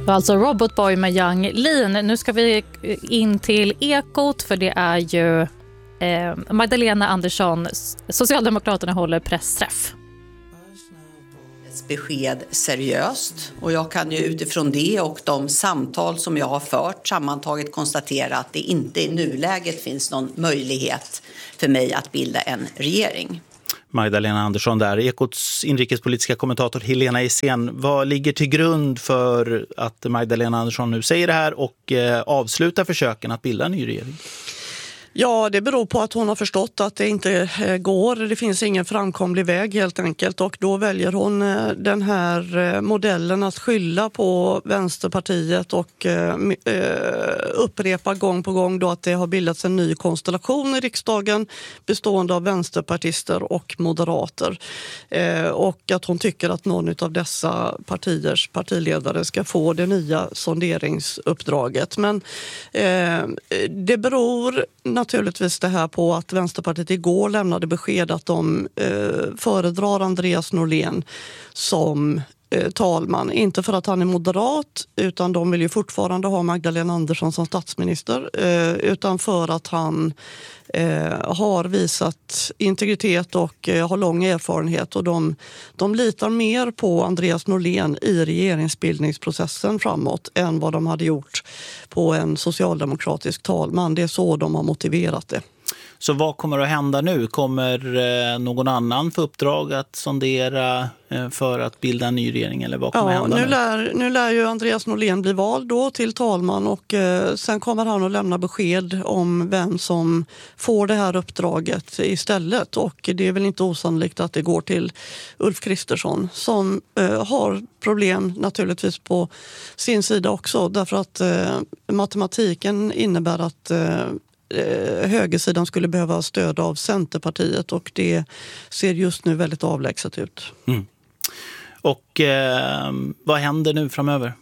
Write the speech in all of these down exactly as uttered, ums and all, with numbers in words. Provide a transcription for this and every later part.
var alltså Robotboy med Young Lean. Nu ska vi in till Ekot, för det är ju eh, Magdalena Andersson, Socialdemokraterna, håller pressträff. Besked seriöst, och jag kan ju utifrån det och de samtal som jag har fört sammantaget konstatera att det inte i nuläget finns någon möjlighet för mig att bilda en regering. Magdalena Andersson där, Ekots inrikespolitiska kommentator Helena Essén. Vad ligger till grund för att Magdalena Andersson nu säger det här och eh, avslutar försöken att bilda en ny regering? Ja, det beror på att hon har förstått att det inte går. Det finns ingen framkomlig väg helt enkelt, och då väljer hon den här modellen att skylla på Vänsterpartiet och upprepa gång på gång då att det har bildats en ny konstellation i riksdagen bestående av vänsterpartister och moderater. Och att hon tycker att någon av dessa partiers partiledare ska få det nya sonderingsuppdraget. Men det beror naturligtvis det här på att Vänsterpartiet igår lämnade besked att de eh, föredrar Andreas Norlén som eh, talman. Inte för att han är moderat, utan de vill ju fortfarande ha Magdalena Andersson som statsminister, eh, utan för att han eh, har visat integritet och eh, har lång erfarenhet, och de, de litar mer på Andreas Norlén i regeringsbildningsprocessen framåt än vad de hade gjort på en socialdemokratisk talman. Det är så de har motiverat det. Så vad kommer att hända nu? Kommer eh, någon annan få uppdrag att sondera eh, för att bilda en ny regering? Eller vad kommer ja, hända nu? Nu Lär, nu lär ju Andreas Norlén bli vald då till talman, och eh, sen kommer han att lämna besked om vem som får det här uppdraget istället. Och det är väl inte osannolikt att det går till Ulf Kristersson, som eh, har problem naturligtvis på sin sida också, därför att eh, matematiken innebär att eh, högersidan skulle behöva stöd av Centerpartiet, och det ser just nu väldigt avlägset ut. Mm. Och eh, vad händer nu framöver?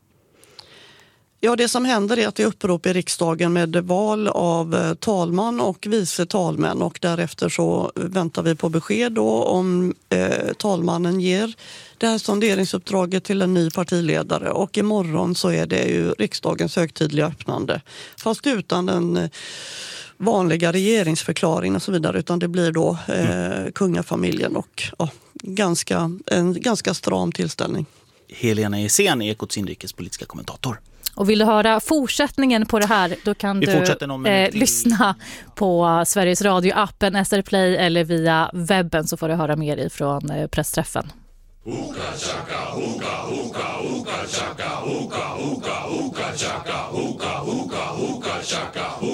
Ja, det som händer är att det är upprop i riksdagen med val av talman och vice talmän, och därefter så väntar vi på besked då om eh, talmannen ger det här sonderingsuppdraget till en ny partiledare, och imorgon så är det ju riksdagens högtidliga öppnande, fast utan den vanliga regeringsförklaringen och så vidare, utan det blir då eh, kungafamiljen och ja, ganska, en ganska stram tillställning. Helena Essén, Ekots inrikespolitiska kommentator. Och vill du höra fortsättningen på det här, då kan Vi du eh, lyssna på Sveriges Radio-appen, S R Play eller via webben, så får du höra mer ifrån eh, pressträffen. Uka chaka, uka, uka, uka chaka, uka, uka, uka chaka, uka, uka, uka chaka.